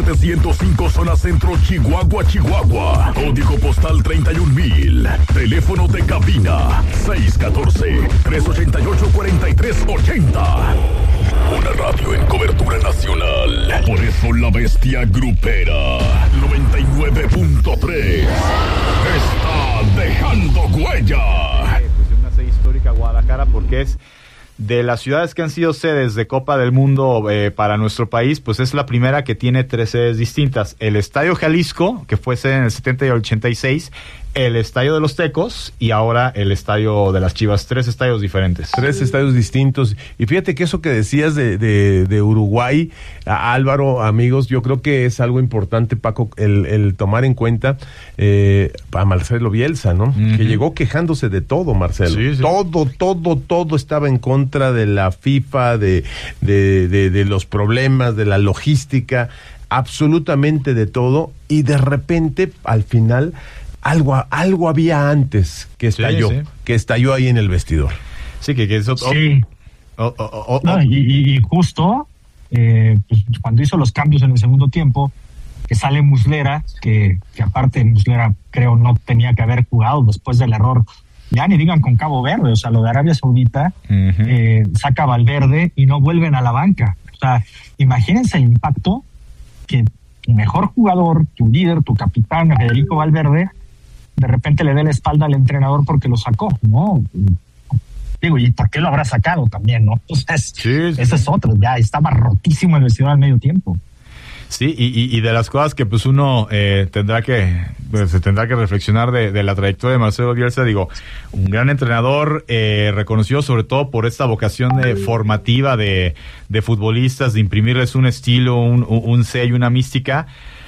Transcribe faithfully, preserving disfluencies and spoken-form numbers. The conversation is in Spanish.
setecientos cinco, zona centro, Chihuahua, Chihuahua. Código postal treinta y un mil. Teléfono de cabina seis uno cuatro, tres ocho ocho, cuatro tres ocho cero. Una radio en cobertura nacional. Por eso la bestia grupera noventa y nueve punto tres está dejando huella. Pues es una sede histórica Guadalajara porque es de las ciudades que han sido sedes de Copa del Mundo eh, para nuestro país, pues es la primera que tiene tres sedes distintas. El Estadio Jalisco, que fue sede en el setenta y el ochenta y seis, el Estadio de los Tecos y ahora el Estadio de las Chivas. Tres estadios diferentes. Tres estadios distintos. Y fíjate que eso que decías de, de, de Uruguay, a Álvaro, amigos, yo creo que es algo importante, Paco, el, el tomar en cuenta eh, a Marcelo Bielsa, ¿no? Uh-huh. Que llegó quejándose de todo, Marcelo. Sí, sí. Todo, todo, todo estaba en contra de la FIFA, de, de, de, de los problemas, de la logística, absolutamente de todo. Y de repente, al final, algo, algo había antes que estalló, sí, sí. que estalló ahí en el vestidor. Sí, que, que eso... Oh, sí. Oh, oh, oh, oh. No, y, y justo eh, pues, cuando hizo los cambios en el segundo tiempo, que sale Muslera, que, que aparte Muslera creo no tenía que haber jugado después del error, ya ni digan con Cabo Verde, o sea, lo de Arabia Saudita, uh-huh. eh, saca a Valverde y no vuelven a la banca. O sea, imagínense el impacto que tu mejor jugador, tu líder, tu capitán, Federico Valverde, de repente le dé la espalda al entrenador porque lo sacó, ¿no? Digo, ¿y por qué lo habrá sacado también, no? O sea, es, sí, sí. ese es otro, ya estaba rotísimo el vestidor al medio tiempo. Sí, y, y, y de las cosas que pues uno eh, tendrá que pues, se tendrá que reflexionar de, de la trayectoria de Marcelo Bielsa, digo, un gran entrenador, eh, reconocido sobre todo por esta vocación de, formativa de, de futbolistas, de imprimirles un estilo, un, un sello, una mística.